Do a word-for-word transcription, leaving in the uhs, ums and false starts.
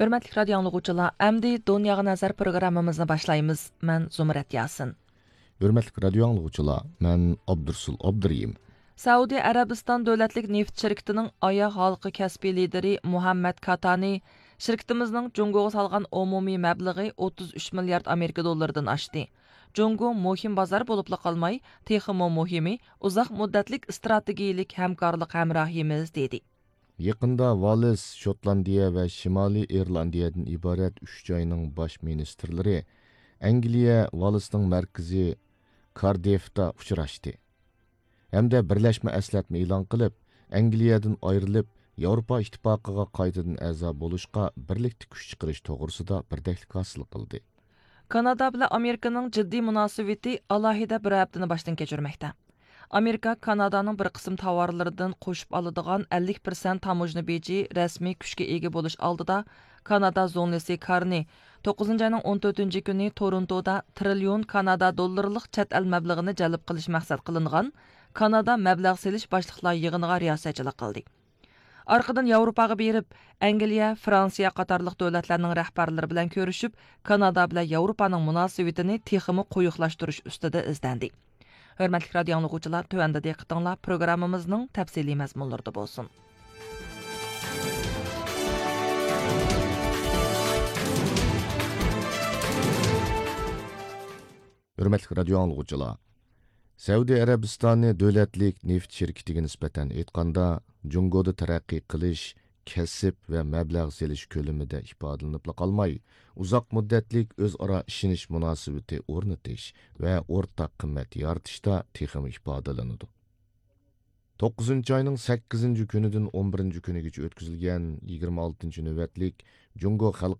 Hörmətli radio dinləyicilər, əmdi Dunyağa Nəzər proqramımızı başlayırıq. Mən Zumrət Yasin. Hörmətli radio dinləyicilər, mən Abdursul Abduriyim. Saudiya Ərəbistan Dövlətlik Neft şirkətinin ayaq halqı kəsbi lideri Muhammed Katani şirkətimizin Cungoğa salğan ümumi məbləği o'ttiz uch milliard Amerika dollarından aşdı. Cungo muhim bazar bo'libla qolmay, texmo muhimi uzoq muddatlik strategiyalik hamkorlik hamrohimiz dedi. Yaqında Vales, Şotlandiya və Şimali İrlandiyadan ibarət üç joyning baş ministrlari Angliya Valesning mərkəzi Cardiffda uchrashdi. Hamda birləşmə əslatma e'lon qilib, Angliyadan ayrilib, Yevropa İttifaqıga qaytadan a'zo bo'lishqa birlikda kuch chiqarish to'g'risida birdaklik hosil qildi. Kanada bilan Amerikaning jiddiy munosabati alohida bir haftani boshdan kechirmoqda. Amerika Kanadaning bir qism tovarlaridan qo'shib oladigan ellik foiz tamojna beji rasmiy kuchga ega bo'lish oldida Kanada zonasi Karni to'qqizinchi oyning o'n to'rtinchi kuni Torontoda trillion Kanada dollarlik chet el mablag'ini jalb qilish maqsad qilingan Kanada mablag' selish boshliqlar yig'iniga riyosatchilik qildi. Arqadan Yevropaga berib, Angliya, Fransiya qatorliq davlatlarning rahbarlari bilan ko'rishib, Kanada bilan Yevropaning munosabatini texmi qo'yiqlashtirish ustida izlandi. Hörmətli radio dinləyicilər, tövəndə diqqətinizlər proqramımızın təfsili məzmunlarında bolsun. Hörmətli radio dinləyicilər, Saudiya Ərəbistanı dövlətlik neft şirkətiga nisbətən aytqanda, Jungoda tərəqqi qilish, kasb və məbləğ selish ko'lamida ifodalanib qolmay, uzoq muddatlik o'zaro ishonish munosabati o'rnatish va o'rtaq qimmat yaratishda texmi ifodalanadi. to'qqizinchi oyning sakkizinchi kunidan o'n birinchi kunigacha o'tkazilgan yigirma oltinchi navbatlik Jungo xalq